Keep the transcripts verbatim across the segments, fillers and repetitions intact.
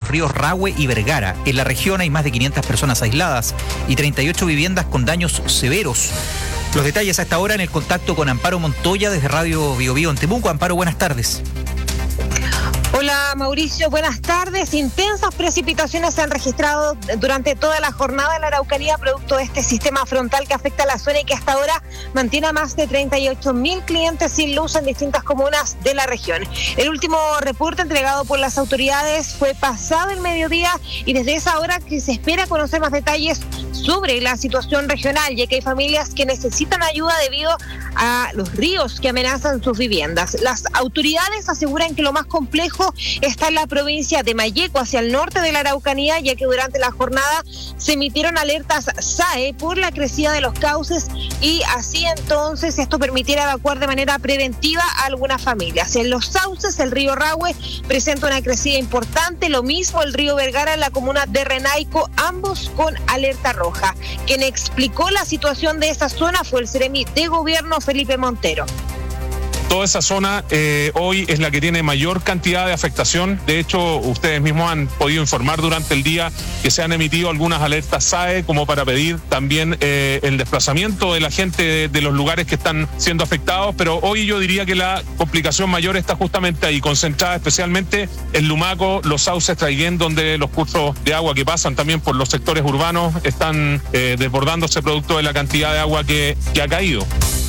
ríos Rahue y Vergara. En la región hay más de quinientas personas aisladas y treinta y ocho viviendas con daños severos. Los detalles a esta hora en el contacto con Amparo Montoya desde Radio Bio Bio en Temuco. Amparo, buenas tardes. Hola Mauricio, buenas tardes. Intensas precipitaciones se han registrado durante toda la jornada en la Araucanía, producto de este sistema frontal que afecta a la zona y que hasta ahora mantiene a más de treinta y ocho mil clientes sin luz en distintas comunas de la región. El último reporte entregado por las autoridades fue pasado el mediodía y desde esa hora que se espera conocer más detalles sobre la situación regional, ya que hay familias que necesitan ayuda debido a los ríos que amenazan sus viviendas. Las autoridades aseguran que lo más complejo está en la provincia de Malleco, hacia el norte de la Araucanía, ya que durante la jornada se emitieron alertas S A E por la crecida de los cauces y así entonces esto permitiera evacuar de manera preventiva a algunas familias. En los sauces, el río Rahue presenta una crecida importante, lo mismo el río Vergara en la comuna de Renaico, ambos con alerta roja. Quien explicó la situación de esa zona fue el Seremi de Gobierno, Felipe Montero. Toda esa zona eh, hoy es la que tiene mayor cantidad de afectación. De hecho, ustedes mismos han podido informar durante el día que se han emitido algunas alertas S A E como para pedir también eh, el desplazamiento de la gente de, de los lugares que están siendo afectados. Pero hoy yo diría que la complicación mayor está justamente ahí, concentrada especialmente en Lumaco, los sauces Traiguén, donde los cursos de agua que pasan también por los sectores urbanos están eh, desbordándose producto de la cantidad de agua que, que ha caído.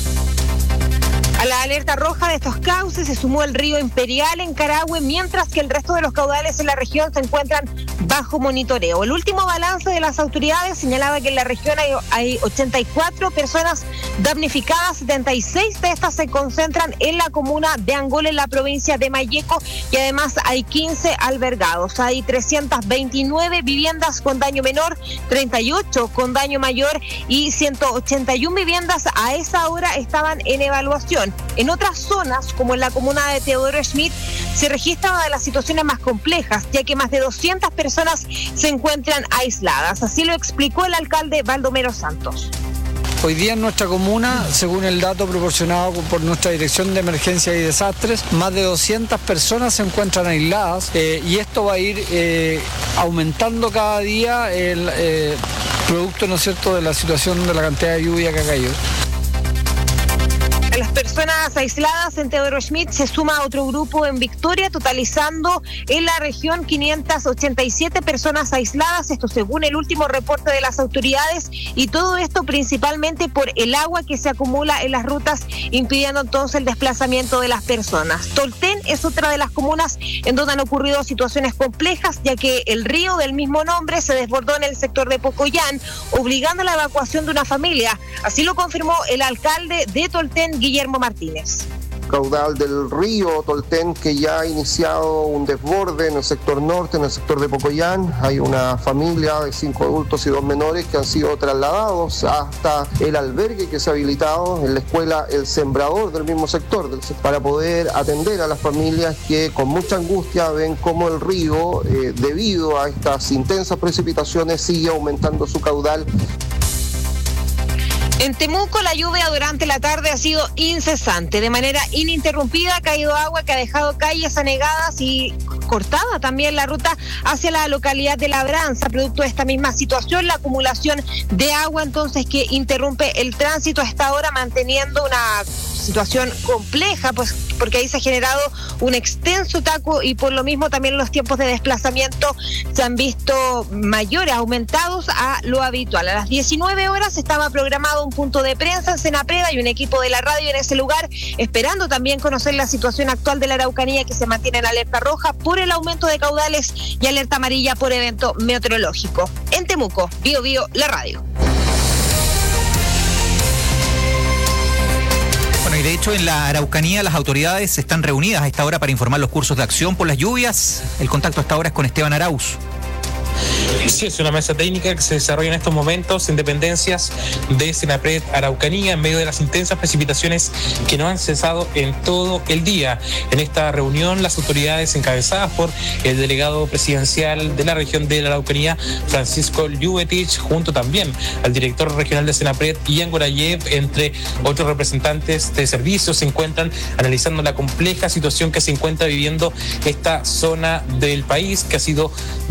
A la alerta roja de estos cauces se sumó el río Imperial en Carahue, mientras que el resto de los caudales en la región se encuentran bajo monitoreo. El último balance de las autoridades señalaba que en la región hay, hay ochenta y cuatro personas damnificadas, setenta y seis de estas se concentran en la comuna de Angol, en la provincia de Malleco, y además hay quince albergados. Hay trescientas veintinueve viviendas con daño menor, treinta y ocho con daño mayor y ciento ochenta y uno viviendas a esa hora estaban en evaluación. En otras zonas, como en la comuna de Teodoro Schmidt, se registra una de las situaciones más complejas, ya que más de doscientas personas se encuentran aisladas. Así lo explicó el alcalde Baldomero Santos. Hoy día en nuestra comuna, según el dato proporcionado por nuestra Dirección de Emergencias y Desastres, más de doscientas personas se encuentran aisladas eh, y esto va a ir eh, aumentando cada día el eh, producto, ¿no es cierto?, de la situación de la cantidad de lluvia que ha caído. A las personas aisladas en Teodoro Schmidt se suma otro grupo en Victoria, totalizando en la región quinientas ochenta y siete personas aisladas, esto según el último reporte de las autoridades, y todo esto principalmente por el agua que se acumula en las rutas, impidiendo entonces el desplazamiento de las personas. Tolten es otra de las comunas en donde han ocurrido situaciones complejas, ya que el río del mismo nombre se desbordó en el sector de Pocoyán, obligando a la evacuación de una familia. Así lo confirmó el alcalde de Tolten, Guillermo Martínez. Caudal del río Tolten que ya ha iniciado un desborde en el sector norte, en el sector de Pocoyán. Hay una familia de cinco adultos y dos menores que han sido trasladados hasta el albergue que se ha habilitado en la escuela El Sembrador del mismo sector, para poder atender a las familias que con mucha angustia ven cómo el río, eh, debido a estas intensas precipitaciones, sigue aumentando su caudal. En Temuco la lluvia durante la tarde ha sido incesante. De manera ininterrumpida ha caído agua que ha dejado calles anegadas y cortada también la ruta hacia la localidad de Labranza. Producto de esta misma situación, la acumulación de agua entonces que interrumpe el tránsito a esta hora, manteniendo una situación compleja, pues porque ahí se ha generado un extenso taco y por lo mismo también los tiempos de desplazamiento se han visto mayores, aumentados a lo habitual. A las diecinueve horas estaba programado un punto de prensa en Senapreda y un equipo de la radio en ese lugar, esperando también conocer la situación actual de la Araucanía, que se mantiene en alerta roja por el aumento de caudales y alerta amarilla por evento meteorológico. En Temuco, Bio Bio, la radio. Bueno, y de hecho en la Araucanía las autoridades están reunidas a esta hora para informar los cursos de acción por las lluvias. El contacto hasta ahora es con Esteban Arauz. Sí, es una mesa técnica que se desarrolla en estos momentos en dependencias de Senapred Araucanía en medio de las intensas precipitaciones que no han cesado en todo el día. En esta reunión, las autoridades encabezadas por el delegado presidencial de la región de la Araucanía, Francisco Lluvetich, junto también al director regional de Senapred, Ian Gorayev, entre otros representantes de servicios, se encuentran analizando la compleja situación que se encuentra viviendo esta zona del país, que ha sido